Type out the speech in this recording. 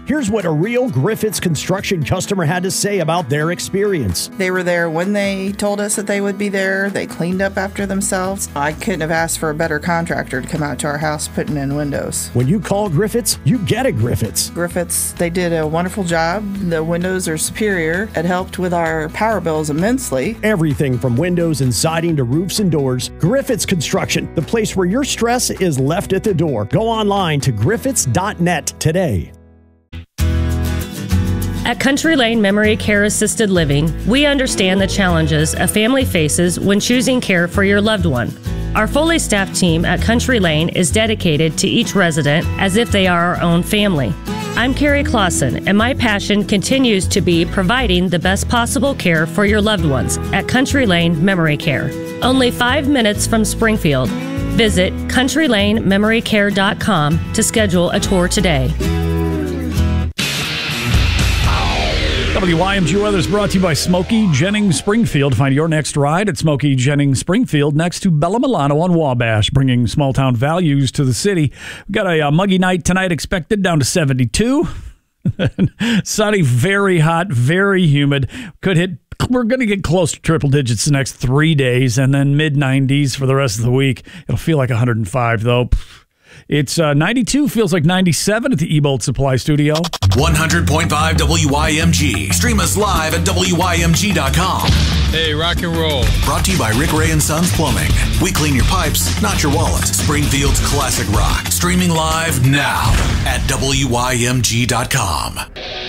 Here's what a real Griffiths Construction customer had to say about their experience. They were there when they told us that they would be there. They cleaned up after themselves. I couldn't have asked for a better contractor to come out to our house putting in windows. When you call Griffiths, you get a Griffiths. Griffiths, they did a wonderful job. The windows are superior. It helped with our power bills immensely. Everything from windows and siding to roofs and doors. Griffiths Construction, the place where your stress is left at the door. Go online to griffiths.net today. At Country Lane Memory Care Assisted Living, we understand the challenges a family faces when choosing care for your loved one. Our fully staffed team at Country Lane is dedicated to each resident as if they are our own family. I'm Carrie Clausen, and my passion continues to be providing the best possible care for your loved ones at Country Lane Memory Care. Only 5 minutes from Springfield. Visit CountryLaneMemoryCare.com to schedule a tour today. WYMG weather is brought to you by Smokey Jennings Springfield. Find your next ride at Smokey Jennings Springfield next to Bella Milano on Wabash, bringing small town values to the city. We've got a muggy night tonight expected down to 72. Sunny, very hot, very humid. We're going to get close to triple digits the next 3 days and then mid-90s for the rest of the week. It'll feel like 105 though. It's 92, feels like 97 at the Ebolt Supply Studio. 100.5 WYMG. Stream us live at WYMG.com. Hey, rock and roll. Brought to you by Rick Ray and Sons Plumbing. We clean your pipes, not your wallet. Springfield's classic rock. Streaming live now at WYMG.com.